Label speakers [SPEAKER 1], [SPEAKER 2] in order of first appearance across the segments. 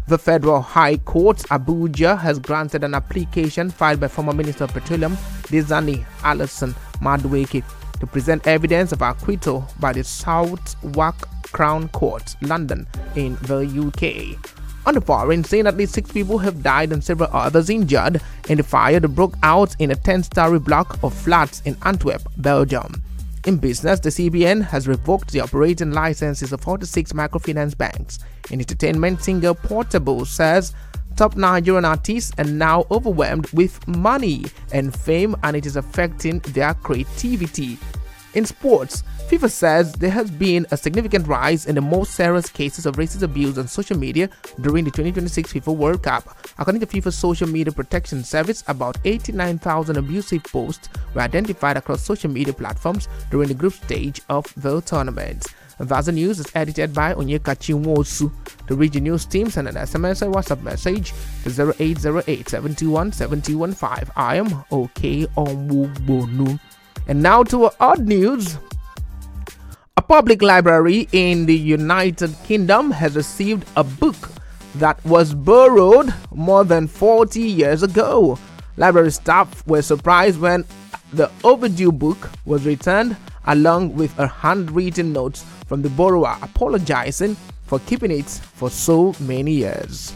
[SPEAKER 1] The Federal High Court, Abuja, has granted an application filed by former Minister of Petroleum, Diezani Alison Madueke, to present evidence of acquittal by the Southwark Crown Court, London, in the UK. On the foreign scene, at least 6 people have died and several others injured in the fire that broke out in a 10-story block of flats in Antwerp, Belgium. In business, the CBN has revoked the operating licenses of 46 microfinance banks. In entertainment, singer Portable says top Nigerian artists are now overwhelmed with money and fame, and it is affecting their creativity. In sports, FIFA says there has been a significant rise in the most serious cases of racist abuse on social media during the 2026 FIFA World Cup. According to FIFA's Social Media Protection Service, about 89,000 abusive posts were identified across social media platforms during the group stage of the tournament. Vaza News is edited by Onyekachi Nwosu. To reach the news team, send an SMS or WhatsApp message to 0808-721-7215. I am OK Onwugbonu. And now to our odd news. A public library in the United Kingdom has received a book that was borrowed more than 40 years ago. Library staff were surprised when the overdue book was returned along with a handwritten note from the borrower apologizing for keeping it for so many years.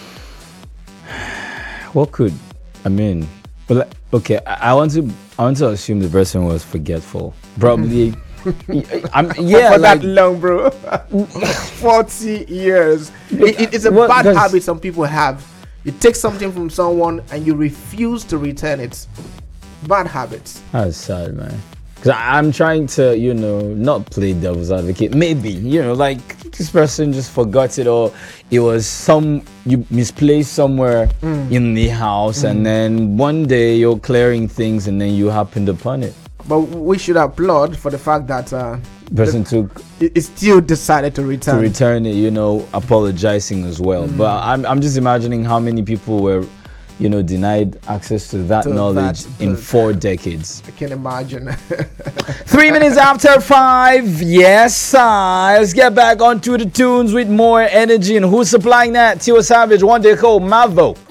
[SPEAKER 2] What could, well, okay, I want to assume the person was forgetful. Probably.
[SPEAKER 1] Yeah, for that long, bro. 40 years. It's a bad habit some people have. You take something from someone and you refuse to return it. Bad habits.
[SPEAKER 2] That's sad, man. Because I'm trying to, not play devil's advocate. Maybe, like this person just forgot it, or it was you misplaced somewhere in the house, and then one day you're clearing things and then you happened upon it.
[SPEAKER 1] But we should applaud for the fact that
[SPEAKER 2] person
[SPEAKER 1] it still decided to return
[SPEAKER 2] it, apologizing as well. But I'm just imagining how many people were denied access to that knowledge in 4 decades.
[SPEAKER 1] I can imagine.
[SPEAKER 2] 3 minutes after 5. Yes, let's get back onto the tunes with more energy. And who's supplying that? Tiwa Savage, one day called Mavo.